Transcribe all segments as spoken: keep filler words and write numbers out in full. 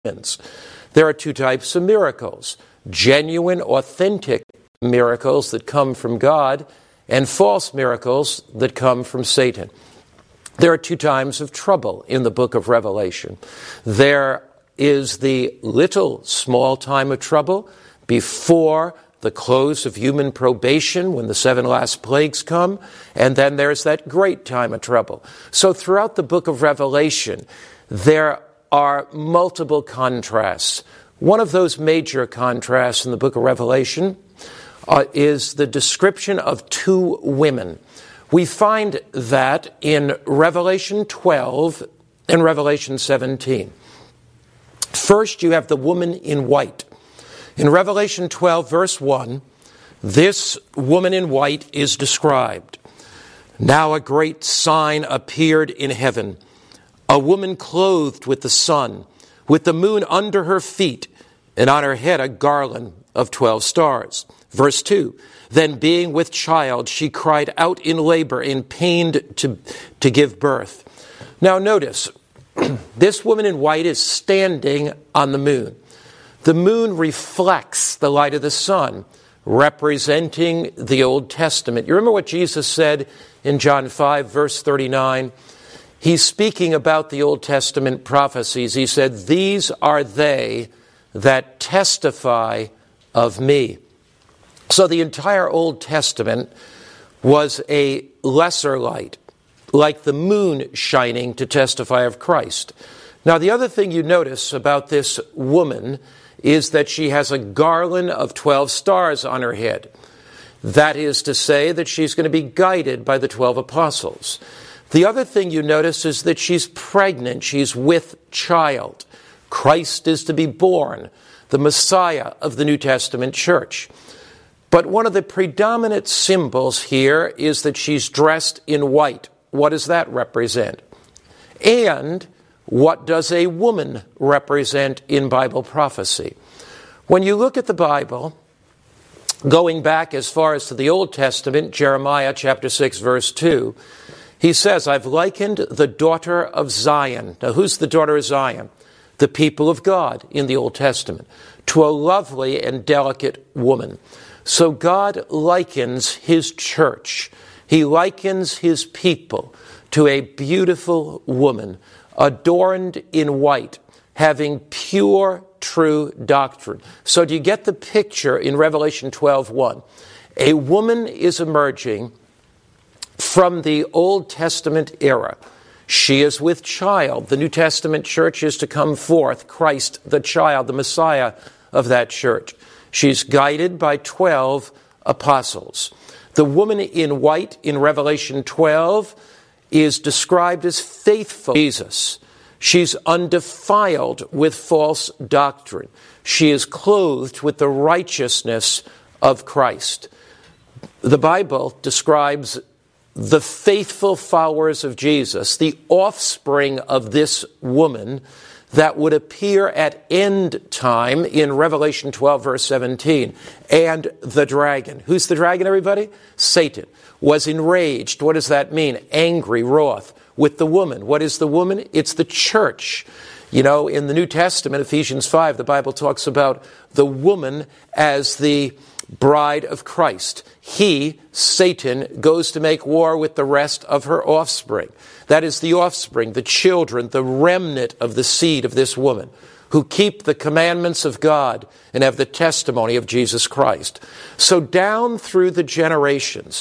There are two types of miracles: genuine, authentic miracles that come from God, and false miracles that come from Satan. There are two times of trouble in the book of Revelation. There is the little small time of trouble before the close of human probation, when the seven last plagues come, and then there's that great time of trouble. So throughout the book of Revelation, there are multiple contrasts. One of those major contrasts in the book of Revelation uh, is the description of two women. We find that in Revelation twelve and Revelation seventeen. First, you have the woman in white. In Revelation twelve, verse one, this woman in white is described. Now a great sign appeared in heaven, a woman clothed with the sun, with the moon under her feet, and on her head a garland of twelve stars. Verse two, then being with child, she cried out in labor and pained to, to give birth. Now notice, this woman in white is standing on the moon. The moon reflects the light of the sun, representing the Old Testament. You remember what Jesus said in John five, verse thirty-nine? He's speaking about the Old Testament prophecies. He said, "These are they that testify of me." So the entire Old Testament was a lesser light, like the moon shining to testify of Christ. Now, the other thing you notice about this woman is that she has a garland of twelve stars on her head. That is to say that she's going to be guided by the twelve apostles. The other thing you notice is that she's pregnant. She's with child. Christ is to be born, the Messiah of the New Testament church. But one of the predominant symbols here is that she's dressed in white. What does that represent? And what does a woman represent in Bible prophecy? When you look at the Bible, going back as far as to the Old Testament, Jeremiah chapter six, verse two, he says, "I've likened the daughter of Zion." Now, who's the daughter of Zion? The people of God in the Old Testament, to a lovely and delicate woman. So God likens his church, he likens his people to a beautiful woman, adorned in white, having pure, true doctrine. So do you get the picture in Revelation twelve one? A woman is emerging from the Old Testament era. She is with child. The New Testament church is to come forth, Christ the child, the Messiah of that church. She's guided by twelve apostles. The woman in white in Revelation twelve is described as faithful to Jesus. She's undefiled with false doctrine. She is clothed with the righteousness of Christ. The Bible describes the faithful followers of Jesus, the offspring of this woman, that would appear at end time in Revelation twelve, verse seventeen. And the dragon. Who's the dragon, everybody? Satan. Was enraged. What does that mean? Angry, wroth. With the woman. What is the woman? It's the church. You know, in the New Testament, Ephesians five, the Bible talks about the woman as the bride of Christ. He, Satan, goes to make war with the rest of her offspring. That is the offspring, the children, the remnant of the seed of this woman, who keep the commandments of God and have the testimony of Jesus Christ. So down through the generations,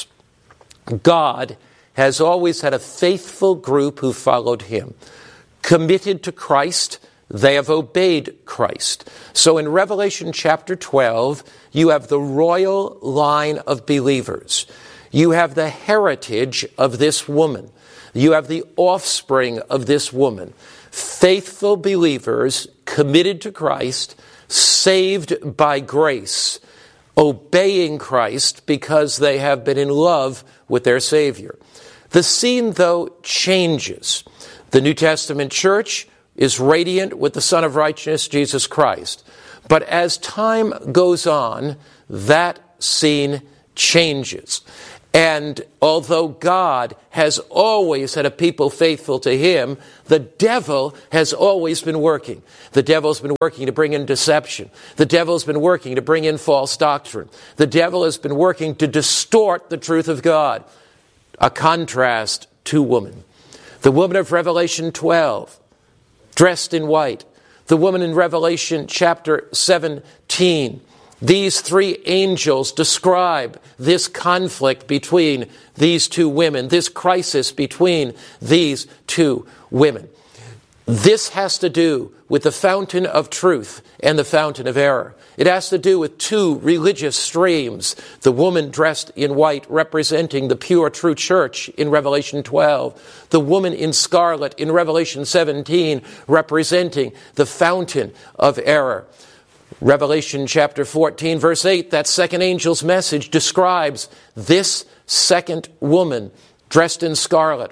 God has always had a faithful group who followed him. Committed to Christ, they have obeyed Christ. So in Revelation chapter twelve, you have the royal line of believers. You have the heritage of this woman. You have the offspring of this woman. Faithful believers committed to Christ, saved by grace, obeying Christ because they have been in love with their Savior. The scene, though, changes. The New Testament church is radiant with the Son of Righteousness, Jesus Christ. But as time goes on, that scene changes. And although God has always had a people faithful to him, the devil has always been working. The devil's been working to bring in deception. The devil's been working to bring in false doctrine. The devil has been working to distort the truth of God. A contrast to woman. The woman of Revelation twelve, dressed in white. The woman in Revelation chapter seventeen. These three angels describe this conflict between these two women, this crisis between these two women. This has to do with the fountain of truth and the fountain of error. It has to do with two religious streams. The woman dressed in white representing the pure, true church in Revelation twelve. The woman in scarlet in Revelation seventeen representing the fountain of error. Revelation chapter fourteen, verse eight, that second angel's message describes this second woman dressed in scarlet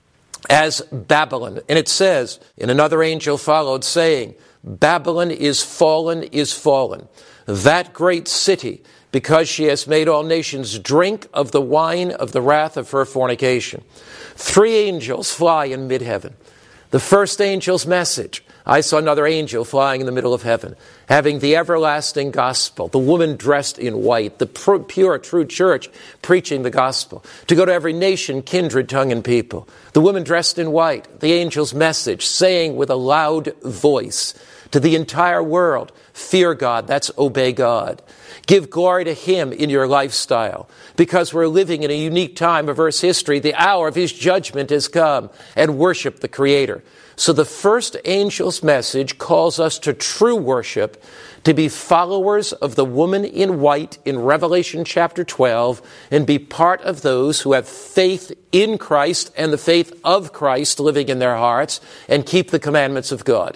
as Babylon. And it says, and another angel followed, saying, Babylon is fallen, is fallen, that great city, because she has made all nations drink of the wine of the wrath of her fornication. Three angels fly in mid-heaven. The first angel's message, I saw another angel flying in the middle of heaven, having the everlasting gospel, the woman dressed in white, the pure, true church preaching the gospel, to go to every nation, kindred, tongue, and people. The woman dressed in white, the angel's message, saying with a loud voice to the entire world, fear God, that's obey God. Give glory to him in your lifestyle, because we're living in a unique time of Earth's history. The hour of his judgment has come, and worship the Creator. So the first angel's message calls us to true worship, to be followers of the woman in white in Revelation chapter twelve, and be part of those who have faith in Christ and the faith of Christ living in their hearts, and keep the commandments of God.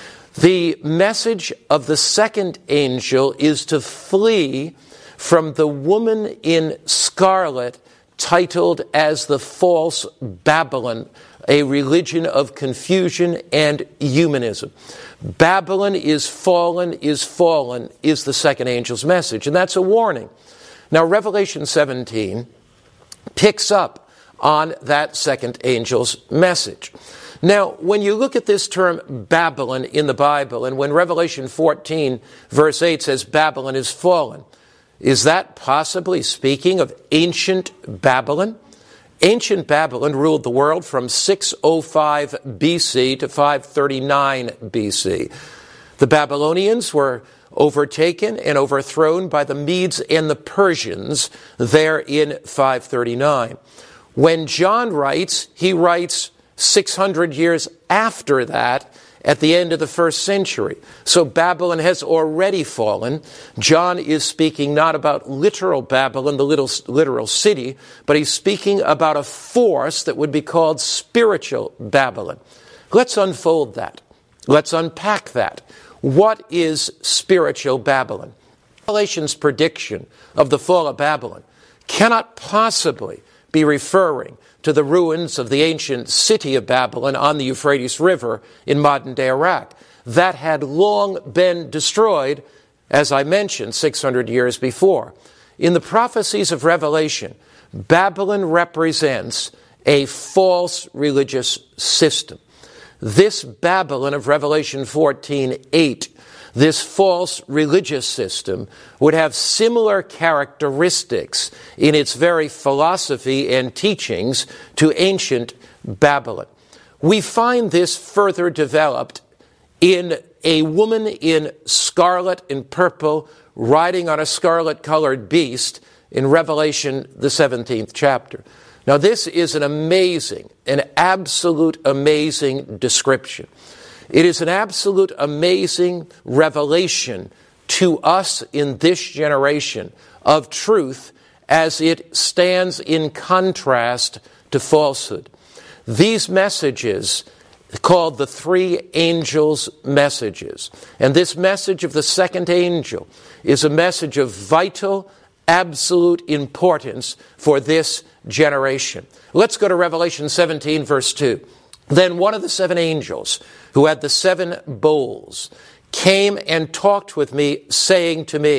The message of the second angel is to flee from the woman in scarlet, titled as the false Babylon, a religion of confusion and humanism. Babylon is fallen, is fallen, is the second angel's message. And that's a warning. Now, Revelation seventeen picks up on that second angel's message. Now, when you look at this term Babylon in the Bible, and when Revelation fourteen, verse eight says Babylon is fallen, is that possibly speaking of ancient Babylon? Ancient Babylon ruled the world from six oh five B C to five thirty-nine B C. The Babylonians were overtaken and overthrown by the Medes and the Persians there in five thirty-nine. When John writes, he writes six hundred years after that, at the end of the first century. So Babylon has already fallen. John is speaking not about literal Babylon, the little literal city, but he's speaking about a force that would be called spiritual Babylon. Let's unfold that. Let's unpack that. What is spiritual Babylon? Revelation's prediction of the fall of Babylon cannot possibly be referring to the ruins of the ancient city of Babylon on the Euphrates River in modern-day Iraq. That had long been destroyed, as I mentioned, six hundred years before. In the prophecies of Revelation, Babylon represents a false religious system. This Babylon of Revelation fourteen eight, this false religious system, would have similar characteristics in its very philosophy and teachings to ancient Babylon. We find this further developed in a woman in scarlet and purple riding on a scarlet-colored beast in Revelation, the seventeenth chapter. Now, this is an amazing, an absolute amazing description. It is an absolute amazing revelation to us in this generation of truth as it stands in contrast to falsehood. These messages, called the three angels' messages, and this message of the second angel is a message of vital, absolute importance for this generation. Let's go to Revelation seventeen, verse two. Then one of the seven angels, who had the seven bowls, came and talked with me, saying to me,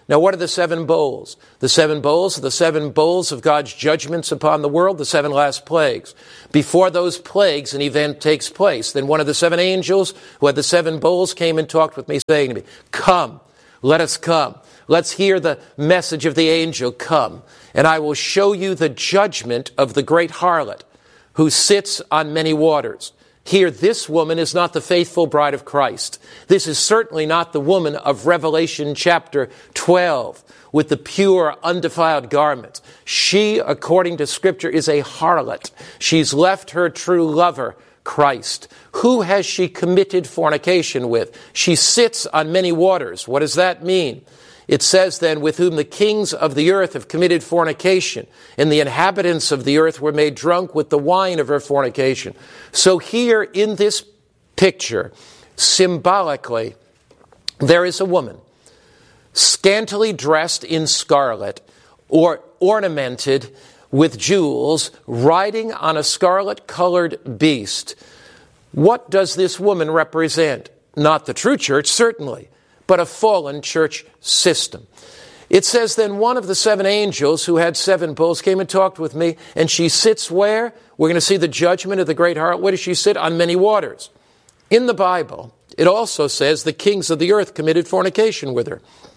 Now, what are the seven bowls? The seven bowls are the seven bowls of God's judgments upon the world, the seven last plagues. Before those plagues, an event takes place. Then one of the seven angels who had the seven bowls came and talked with me, saying to me, "Come, let us come. Let's hear the message of the angel, come. And I will show you the judgment of the great harlot who sits on many waters." Here, this woman is not the faithful bride of Christ. This is certainly not the woman of Revelation chapter twelve with the pure, undefiled garments. She, according to Scripture, is a harlot. She's left her true lover, Christ. Who has she committed fornication with? She sits on many waters. What does that mean? It says then, with whom the kings of the earth have committed fornication, and the inhabitants of the earth were made drunk with the wine of her fornication. So here in this picture, symbolically, there is a woman, scantily dressed in scarlet, or ornamented with jewels, riding on a scarlet-colored beast. What does this woman represent? Not the true church, certainly, but a fallen church system. It says, then one of the seven angels who had seven bowls came and talked with me, and she sits where? We're going to see the judgment of the great harlot. Where does she sit? On many waters. In the Bible, it also says the kings of the earth committed fornication with her.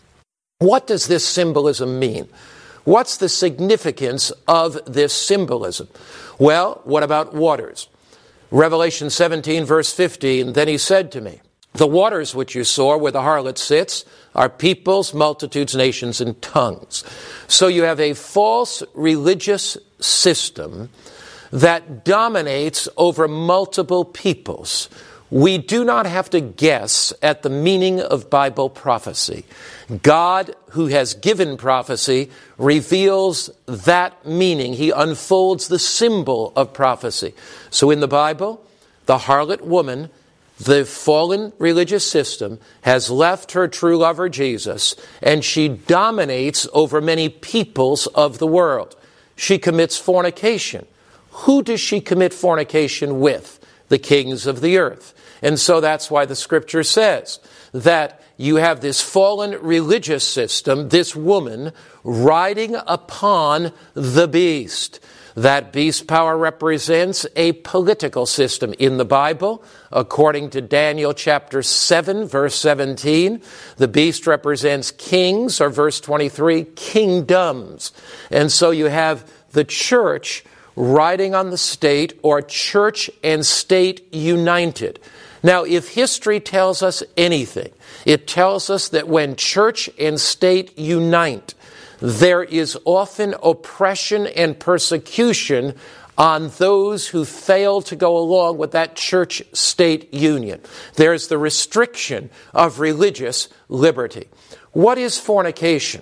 What does this symbolism mean? What's the significance of this symbolism? Well, what about waters? Revelation seventeen, verse fifteen, then he said to me, "The waters which you saw where the harlot sits are peoples, multitudes, nations, and tongues." So you have a false religious system that dominates over multiple peoples. We do not have to guess at the meaning of Bible prophecy. God, who has given prophecy, reveals that meaning. He unfolds the symbol of prophecy. So in the Bible, the harlot woman, the fallen religious system, has left her true lover Jesus, and she dominates over many peoples of the world. She commits fornication. Who does she commit fornication with? The kings of the earth. And so that's why the Scripture says that you have this fallen religious system, this woman, riding upon the beast. That beast power represents a political system in the Bible. According to Daniel chapter seven, verse seventeen, the beast represents kings, or verse twenty-three, kingdoms. And so you have the church riding on the state, or church and state united. Now, if history tells us anything, it tells us that when church and state unite, there is often oppression and persecution on those who fail to go along with that church-state union. There's the restriction of religious liberty. What is fornication?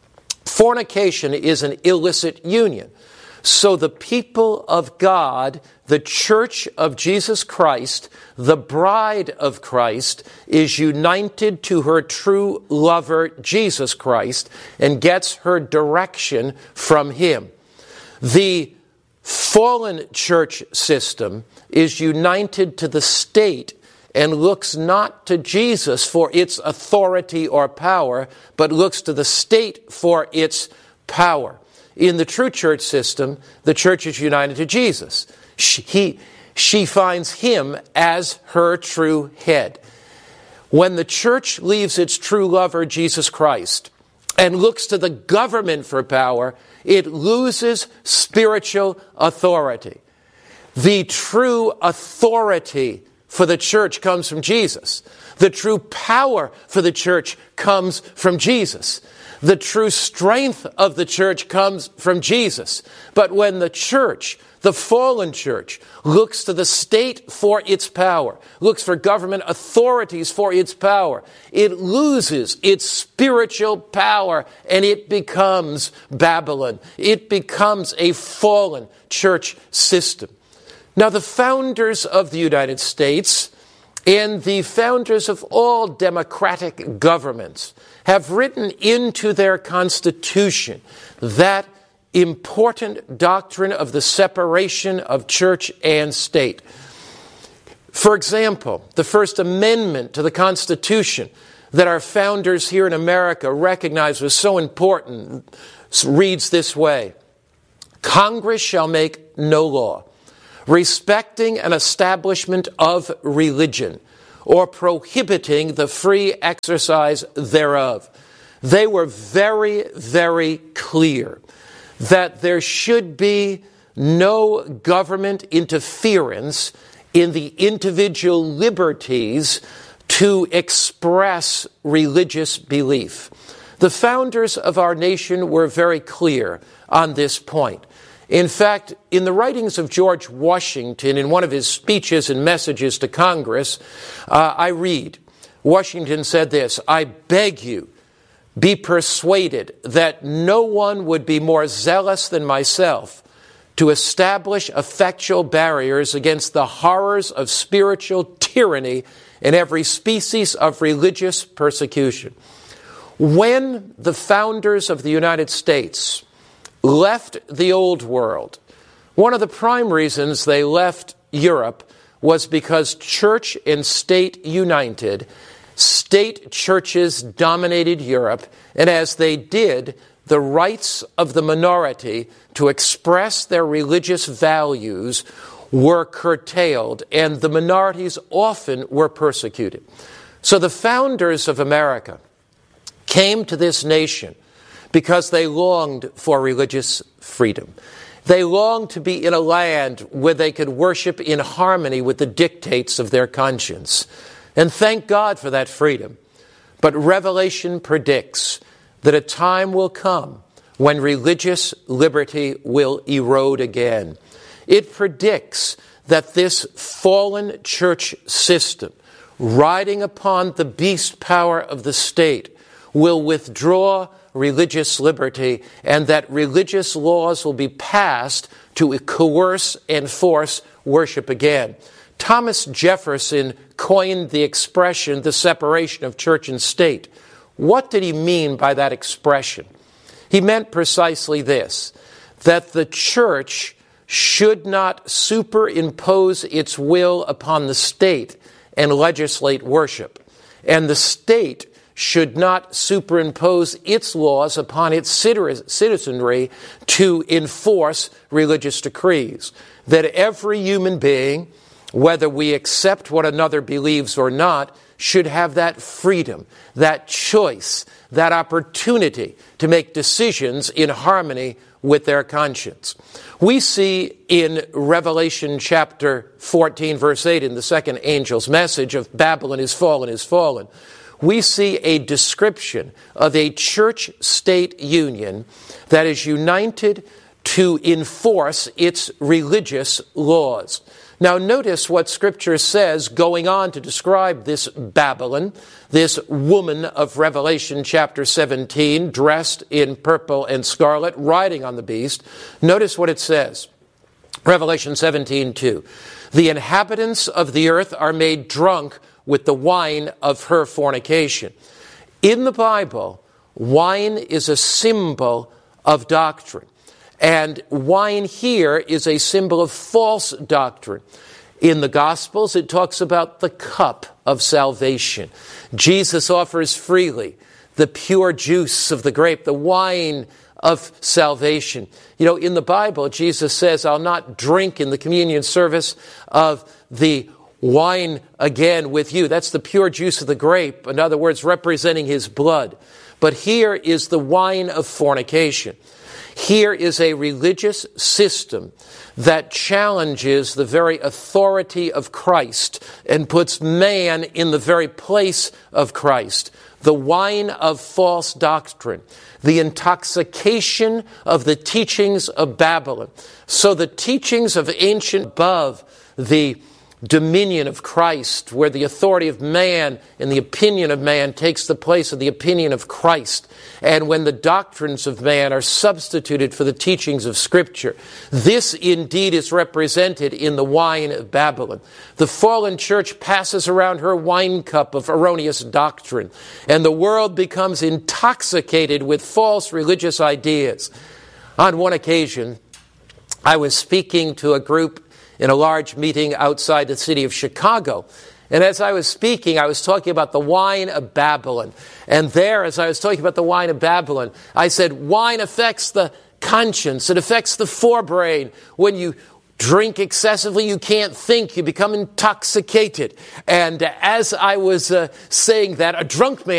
Fornication is an illicit union. So the people of God, the church of Jesus Christ, the bride of Christ, is united to her true lover, Jesus Christ, and gets her direction from him. The fallen church system is united to the state and looks not to Jesus for its authority or power, but looks to the state for its power. In the true church system, the church is united to Jesus. She, he, she finds him as her true head. When the church leaves its true lover, Jesus Christ, and looks to the government for power, it loses spiritual authority. The true authority for the church comes from Jesus. The true power for the church comes from Jesus. The true strength of the church comes from Jesus. But when the church, the fallen church, looks to the state for its power, looks for government authorities for its power, it loses its spiritual power, and it becomes Babylon. It becomes a fallen church system. Now, the founders of the United States and the founders of all democratic governments have written into their Constitution that important doctrine of the separation of church and state. For example, the First Amendment to the Constitution that our founders here in America recognized was so important reads this way: Congress shall make no law respecting an establishment of religion or prohibiting the free exercise thereof. They were very, very clear that there should be no government interference in the individual liberties to express religious belief. The founders of our nation were very clear on this point. In fact, in the writings of George Washington, in one of his speeches and messages to Congress, uh, I read, Washington said this: "I beg you, be persuaded that no one would be more zealous than myself to establish effectual barriers against the horrors of spiritual tyranny and every species of religious persecution." When the founders of the United States left the old world, one of the prime reasons they left Europe was because church and state united. State churches dominated Europe, and as they did, the rights of the minority to express their religious values were curtailed, and the minorities often were persecuted. So the founders of America came to this nation because they longed for religious freedom. They longed to be in a land where they could worship in harmony with the dictates of their conscience. And thank God for that freedom. But Revelation predicts that a time will come when religious liberty will erode again. It predicts that this fallen church system, riding upon the beast power of the state, will withdraw religious liberty, and that religious laws will be passed to coerce and force worship again. Thomas Jefferson coined the expression, the separation of church and state. What did he mean by that expression? He meant precisely this: that the church should not superimpose its will upon the state and legislate worship, and the state should not superimpose its laws upon its citizenry to enforce religious decrees. That every human being, whether we accept what another believes or not, should have that freedom, that choice, that opportunity to make decisions in harmony with their conscience. We see in Revelation chapter fourteen, verse eight, in the second angel's message of Babylon is fallen, is fallen, we see a description of a church-state union that is united to enforce its religious laws. Now notice what Scripture says going on to describe this Babylon, this woman of Revelation chapter seventeen, dressed in purple and scarlet, riding on the beast. Notice what it says. Revelation seventeen two. The inhabitants of the earth are made drunk with the wine of her fornication. In the Bible, wine is a symbol of doctrine. And wine here is a symbol of false doctrine. In the Gospels, it talks about the cup of salvation. Jesus offers freely the pure juice of the grape, the wine of salvation. You know, in the Bible, Jesus says, I'll not drink in the communion service of the wine again with you. That's the pure juice of the grape, in other words, representing his blood. But here is the wine of fornication. Here is a religious system that challenges the very authority of Christ and puts man in the very place of Christ. The wine of false doctrine, the intoxication of the teachings of Babylon. So the teachings of ancient above the dominion of Christ, where the authority of man and the opinion of man takes the place of the opinion of Christ, and when the doctrines of man are substituted for the teachings of Scripture. This indeed is represented in the wine of Babylon. The fallen church passes around her wine cup of erroneous doctrine, and the world becomes intoxicated with false religious ideas. On one occasion, I was speaking to a group in a large meeting outside the city of Chicago. And as I was speaking, I was talking about the wine of Babylon. And there, as I was talking about the wine of Babylon, I said, wine affects the conscience. It affects the forebrain. When you drink excessively, you can't think. You become intoxicated. And as I was uh, saying that, a drunk man